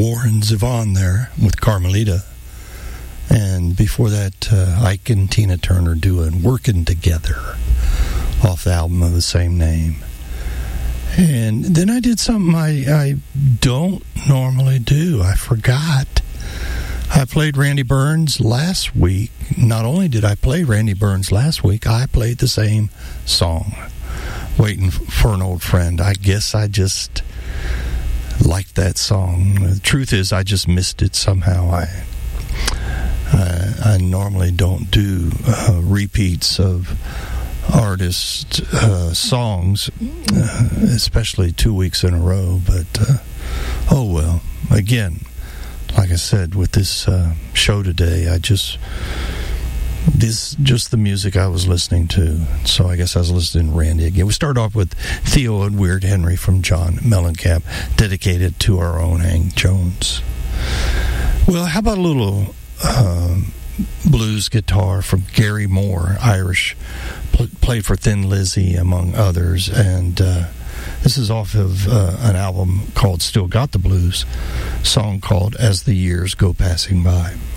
Warren Zevon there with Carmelita. And before that, Ike and Tina Turner doing Working Together off the album of the same name. And then I did something I don't normally do. I forgot. I played Randy Burns last week. Not only did I play Randy Burns last week, I played the same song, Waiting for an Old Friend. I guess I just liked that song. The truth is, I just missed it somehow. I normally don't do repeats of artist songs, especially 2 weeks in a row, but oh well. Again, like I said, with this show today, just the music I was listening to. So I guess I was listening to Randy again. We start off with Theo and Weird Henry from John Mellencamp, dedicated to our own Hank Jones. Well, how about a little blues guitar from Gary Moore, Irish, played for Thin Lizzy, among others, and this is off of an album called Still Got the Blues, song called As the Years Go Passing By.